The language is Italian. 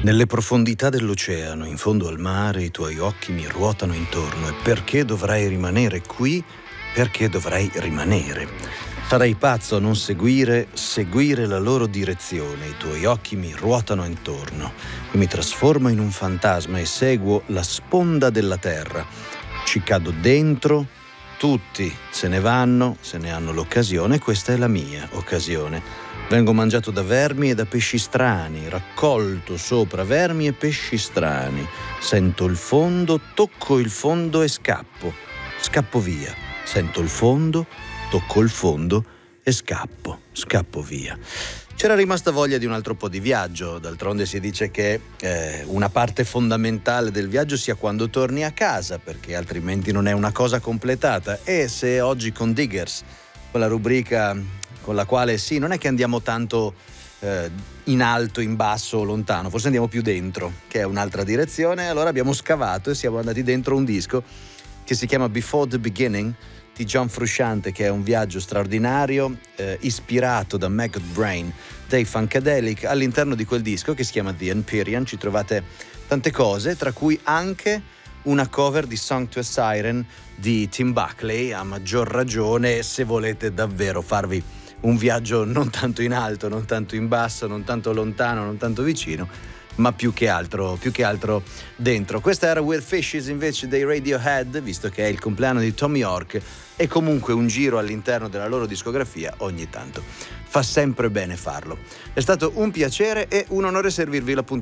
Nelle profondità dell'oceano, in fondo al mare, i tuoi occhi mi ruotano intorno. E perché dovrei rimanere qui? Perché dovrei rimanere? Sarei pazzo a non seguire la loro direzione. I tuoi occhi mi ruotano intorno. Io mi trasformo in un fantasma e seguo la sponda della terra. Ci cado dentro, tutti se ne vanno, se ne hanno l'occasione. Questa è la mia occasione. Vengo mangiato da vermi e da pesci strani, raccolto sopra vermi e pesci strani. Sento il fondo, tocco il fondo e scappo. Scappo via. Sento il fondo, tocco il fondo e scappo via. C'era rimasta voglia di un altro po' di viaggio. D'altronde si dice che una parte fondamentale del viaggio sia quando torni a casa, perché altrimenti non è una cosa completata. E se oggi con Diggers, con la rubrica con la quale sì, non è che andiamo tanto in alto, in basso o lontano, forse andiamo più dentro, che è un'altra direzione. Allora abbiamo scavato e siamo andati dentro un disco che si chiama Before the Beginning di John Frusciante, che è un viaggio straordinario, ispirato da Maggot Brain dei Funkadelic. All'interno di quel disco, che si chiama The Empyrean, ci trovate tante cose, tra cui anche una cover di Song to a Siren di Tim Buckley, a maggior ragione se volete davvero farvi un viaggio non tanto in alto, non tanto in basso, non tanto lontano, non tanto vicino, ma più che altro dentro. Questa era With Fishes invece dei Radiohead, visto che è il compleanno di Tom York, e comunque un giro all'interno della loro discografia ogni tanto fa sempre bene farlo. È stato un piacere e un onore servirvi l'appuntamento